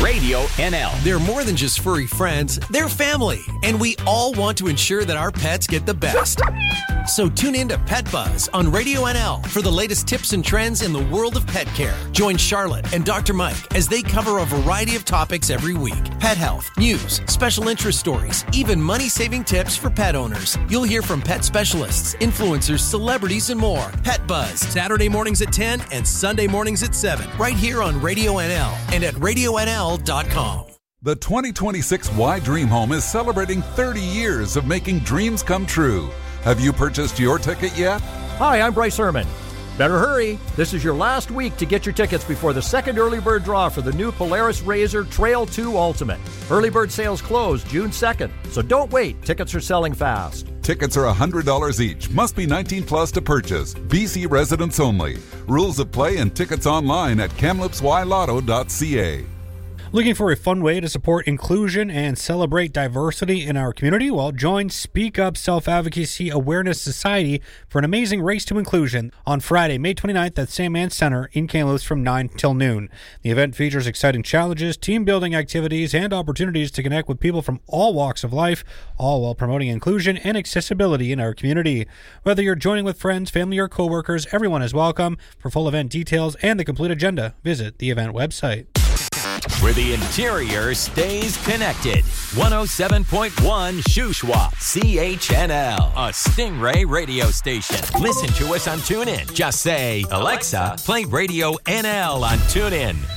Radio NL. They're more than just furry friends, they're family, and we all want to ensure that our pets get the best. So tune in to Pet Buzz on Radio NL for the latest tips and trends in the world of pet care. Join Charlotte and Dr. Mike as they cover a variety of topics every week. Pet health, news, special interest stories, even money-saving tips for pet owners. You'll hear from pet specialists, influencers, celebrities, and more. Pet Buzz, Saturday mornings at 10 and Sunday mornings at 7, right here on Radio NL and at radionl.com. The 2026 Y Dream Home is celebrating 30 years of making dreams come true. Have you purchased your ticket yet? Hi, I'm Bryce Herman. Better hurry. This is your last week to get your tickets before the second early bird draw for the new Polaris RZR Trail 2 Ultimate. Early bird sales close June 2nd, so don't wait. Tickets are selling fast. Tickets are $100 each. Must be 19 plus to purchase. BC residents only. Rules of play and tickets online at kamloops-ylotto.ca. Looking for a fun way to support inclusion and celebrate diversity in our community? Well, join Speak Up Self-Advocacy Awareness Society for an amazing race to inclusion on Friday, May 29th at Sandman Center in Kamloops from 9 till noon. The event features exciting challenges, team-building activities, and opportunities to connect with people from all walks of life, all while promoting inclusion and accessibility in our community. Whether you're joining with friends, family, or coworkers, everyone is welcome. For full event details and the complete agenda, visit the event website. Where the interior stays connected. 107.1 Shuswap, CHNL, a Stingray radio station. Listen to us on TuneIn. Just say, Alexa, play Radio NL on TuneIn.